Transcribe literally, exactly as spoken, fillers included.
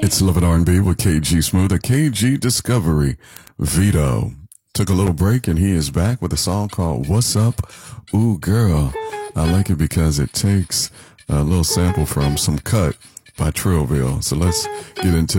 It's Love and R and B with K G Smooth, a K G Discovery. Vito took a little break and he is back with a song called What's Up, Ooh Girl. I like it because it takes a little sample from Some Cut by Trillville. So let's get into